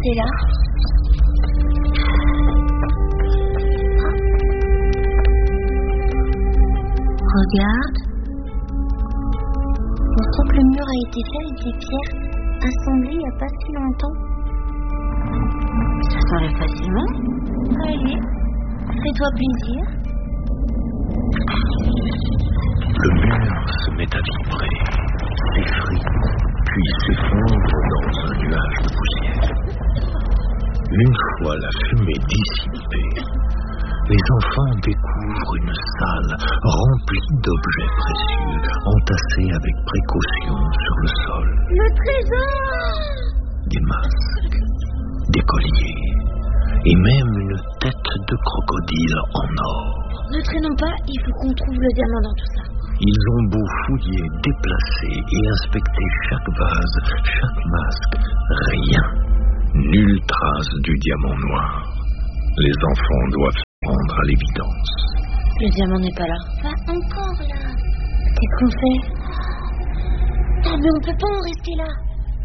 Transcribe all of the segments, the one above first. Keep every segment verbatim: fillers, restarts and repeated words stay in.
C'est là. Regarde. On sent que le mur a été fait avec des pierres assemblées il n'y a pas si longtemps. Ça s'enlève facilement. Allez, fais-toi plaisir. Le mur se met à vibrer, s'effrite, puis s'effondre dans un nuage de poussière. Une fois la fumée dissipée, les enfants découvrent une salle remplie d'objets précieux, entassés avec précaution sur le sol. Le trésor! Des masques, des colliers, et même une tête de crocodile en or. Ne traînons pas, il faut qu'on trouve le diamant dans tout ça. Ils ont beau fouiller, déplacer et inspecter chaque vase, chaque masque, rien. Nulle trace du diamant noir. Les enfants doivent se rendre à l'évidence. Le diamant n'est pas là. Pas encore là. Qu'est-ce qu'on fait? Ah, mais on peut pas en rester là.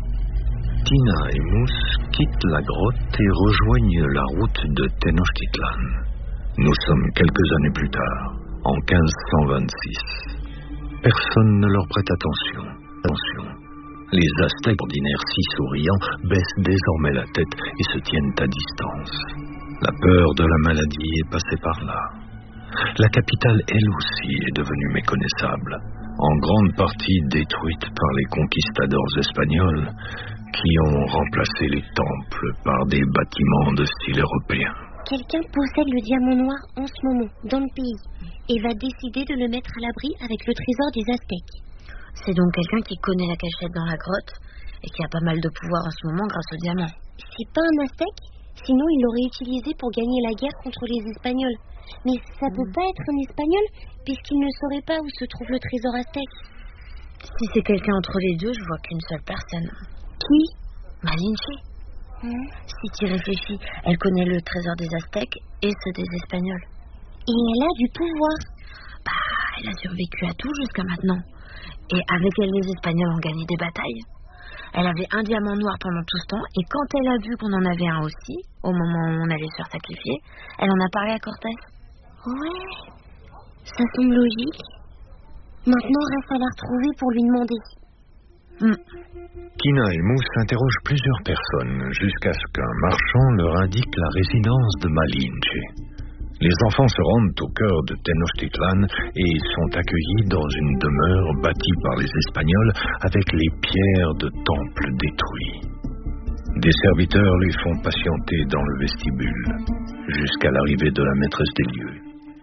Tina et Mousse quittent la grotte et rejoignent la route de Tenochtitlan. Nous sommes quelques années plus tard, en quinze cent vingt-six. Personne ne leur prête attention. Attention. Les Aztèques, ordinaires si souriants, baissent désormais la tête et se tiennent à distance. La peur de la maladie est passée par là. La capitale, elle aussi, est devenue méconnaissable, en grande partie détruite par les conquistadors espagnols qui ont remplacé les temples par des bâtiments de style européen. Quelqu'un possède le diamant noir en ce moment, dans le pays, et va décider de le mettre à l'abri avec le trésor des Aztèques. C'est donc quelqu'un qui connaît la cachette dans la grotte et qui a pas mal de pouvoir en ce moment grâce au diamant. C'est pas un Aztèque, sinon il l'aurait utilisé pour gagner la guerre contre les Espagnols. Mais ça peut mmh. pas être un Espagnol, puisqu'il ne saurait pas où se trouve le trésor aztèque. Si c'est quelqu'un entre les deux, je vois qu'une seule personne. Qui? Malinche. Mmh. Si tu réfléchis, elle connaît le trésor des Aztèques et ceux des Espagnols. Et elle a du pouvoir. Bah, elle a survécu à tout jusqu'à maintenant. Et avec elle, les Espagnols ont gagné des batailles. Elle avait un diamant noir pendant tout ce temps, et quand elle a vu qu'on en avait un aussi, au moment où on allait se faire sacrifier, elle en a parlé à Cortés. Ouais, ça semble logique. Maintenant, reste à la retrouver pour lui demander. Mm. Tina et Mousse interrogent plusieurs personnes jusqu'à ce qu'un marchand leur indique la résidence de Malinche. Les enfants se rendent au cœur de Tenochtitlan et sont accueillis dans une demeure bâtie par les Espagnols avec les pierres de temples détruits. Des serviteurs les font patienter dans le vestibule jusqu'à l'arrivée de la maîtresse des lieux.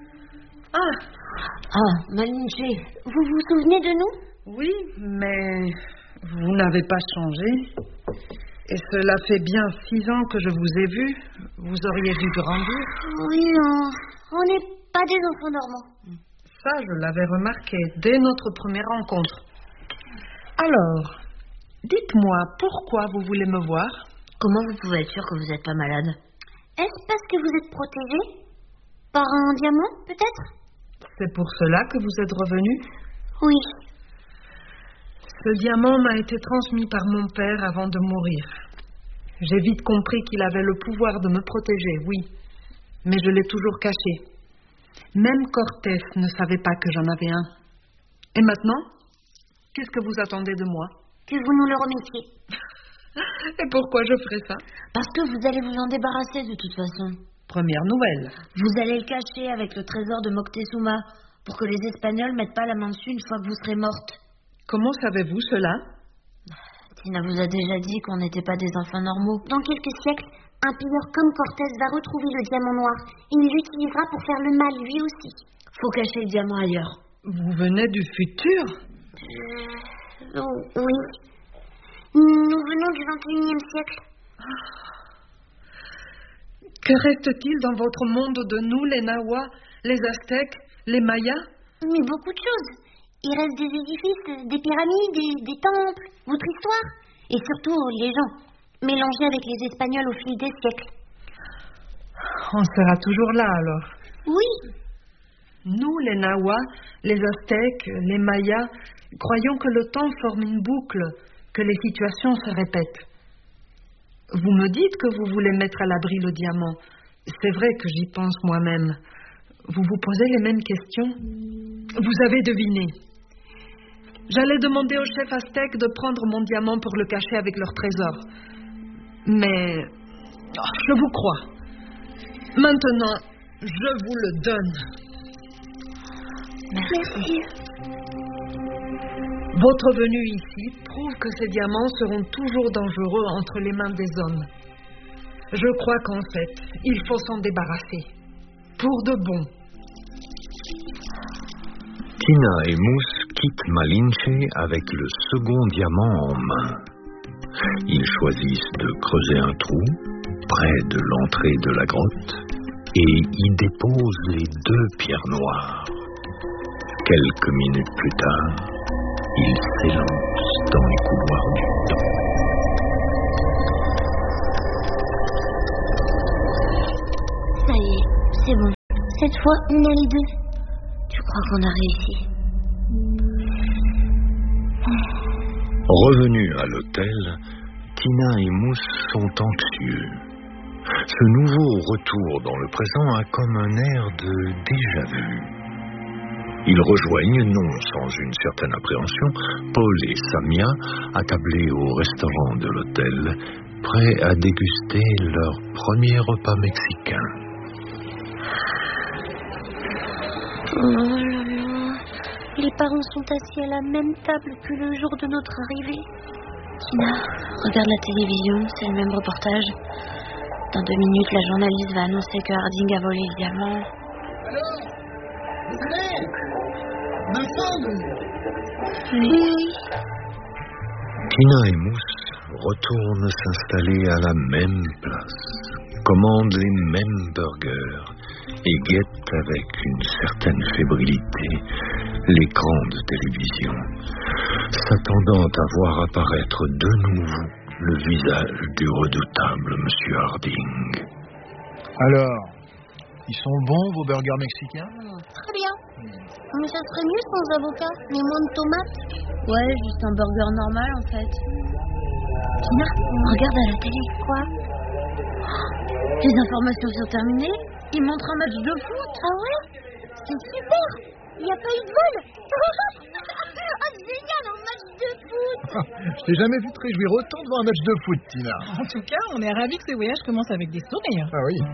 Ah, ah, Malinche. Vous vous souvenez de nous? Oui, mais vous n'avez pas changé. Et cela fait bien six ans que je vous ai vu. Vous auriez dû grandir. Oui, on n'est pas des enfants normaux. Ça, je l'avais remarqué dès notre première rencontre. Alors, dites-moi, pourquoi vous voulez me voir? Comment vous pouvez être sûr que vous n'êtes pas malade? Est-ce parce que vous êtes protégé? Par un diamant, peut-être? C'est pour cela que vous êtes revenu? Oui. Ce diamant m'a été transmis par mon père avant de mourir. J'ai vite compris qu'il avait le pouvoir de me protéger, oui. Mais je l'ai toujours caché. Même Cortés ne savait pas que j'en avais un. Et maintenant, qu'est-ce que vous attendez de moi? Que vous nous le remettiez. Et pourquoi je ferais ça? Parce que vous allez vous en débarrasser de toute façon. Première nouvelle. Vous allez le cacher avec le trésor de Moctezuma pour que les Espagnols mettent pas la main dessus une fois que vous serez morte. Comment savez-vous cela? Tina vous a déjà dit qu'on n'était pas des enfants normaux. Dans quelques siècles, un pilleur comme Cortés va retrouver le diamant noir et il l'utilisera pour faire le mal lui aussi. Faut cacher le diamant ailleurs. Vous venez du futur? Euh... Oh, oui. Nous venons du vingt et unième siècle. Que reste-t-il dans votre monde de nous, les Nahuas, les Aztèques, les Mayas? Mais beaucoup de choses. Il reste des édifices, des pyramides, des, des temples, votre histoire. Et surtout, les gens, mélangés avec les Espagnols au fil des siècles. On sera toujours là, alors? Oui. Nous, les Nahuas, les Aztèques, les Mayas, croyons que le temps forme une boucle, que les situations se répètent. Vous me dites que vous voulez mettre à l'abri le diamant. C'est vrai que j'y pense moi-même. Vous vous posez les mêmes questions? Vous avez deviné. J'allais demander au chef aztèque de prendre mon diamant pour le cacher avec leur trésor. Mais oh, je vous crois. Maintenant, je vous le donne. Merci. Votre venue ici prouve que ces diamants seront toujours dangereux entre les mains des hommes. Je crois qu'en fait, il faut s'en débarrasser. Pour de bon. Tina et Mousse quittent Malinche avec le second diamant en main. Ils choisissent de creuser un trou près de l'entrée de la grotte et y déposent les deux pierres noires. Quelques minutes plus tard, ils s'élancent dans les couloirs du temps. Ça y est, c'est bon. Cette fois, on a les deux. Tu crois qu'on a réussi? Revenus à l'hôtel, Tina et Mousse sont anxieux. Ce nouveau retour dans le présent a comme un air de déjà-vu. Ils rejoignent, non sans une certaine appréhension, Paul et Samia, attablés au restaurant de l'hôtel, prêts à déguster leur premier repas mexicain. Oh là là, les parents sont assis à la même table que le jour de notre arrivée. Tina, regarde la télévision, c'est le même reportage. Dans deux minutes, la journaliste va annoncer que Harding a volé le diamant. Alors, vous venez? Ma femme? Oui. Tina et Mousse retournent s'installer à la même place, commandent les mêmes burgers et guettent avec une certaine fébrilité l'écran de télévision, s'attendant à voir apparaître de nouveau le visage du redoutable Monsieur Harding. Alors, ils sont bons, vos burgers mexicains? Très bien. Mais ça serait mieux sans avocat, mais moins de tomates. Ouais, juste un burger normal en fait. Tina, regarde à la télé. Quoi? Les informations sont terminées. Ils montrent un match de foot. Ah ouais? C'est super. Il n'y a pas eu de vol. Ah, génial, un match de foot. Je t'ai jamais vu te réjouir autant devant un match de foot, Tina. En tout cas, on est ravis que ce voyage commence avec des sourires. Ah oui.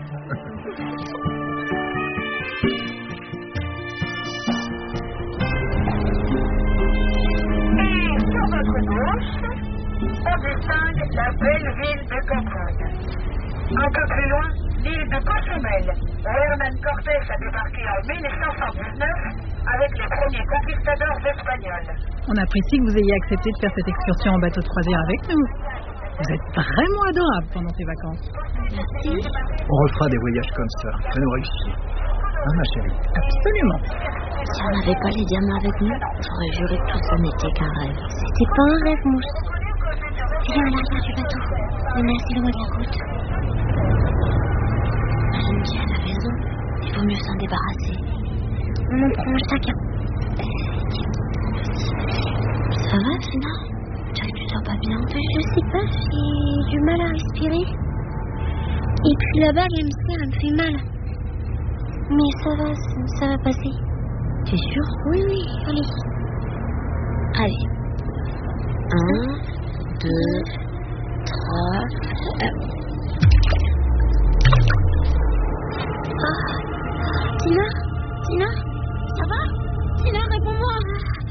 Sur votre gauche, on distingue la belle ville de Cancun. Un peu plus loin, l'île de Cozumel, où Hernán Cortés a débarqué en mille cinq cent dix-neuf avec les premiers conquistadors espagnols. On apprécie que vous ayez accepté de faire cette excursion en bateau de croisière avec nous. Vous êtes vraiment adorable pendant ces vacances. Merci. On refera des voyages comme ça. Ça nous réussit. Hein, ma chérie? Absolument. Si on n'avait pas les diamants avec nous, j'aurais juré que tout ça n'était qu'un rêve. C'était pas un rêve, Mousse. Viens à l'arrière du bateau. On est assez loin de la côte. Malinche a raison. Il vaut mieux s'en débarrasser. On en prend chacun. Ça va, Tina? Tu vois que tu sors pas bien? Je sais pas, j'ai du mal à respirer. Et puis la bague, elle me serre, elle me fait mal. Mais ça va, ça, ça va passer. Tu es sûre? Oui, oui, allez. Allez. Un, deux, trois... Euh... Ah, Tina? Tina? Ça va? Tina, réponds-moi.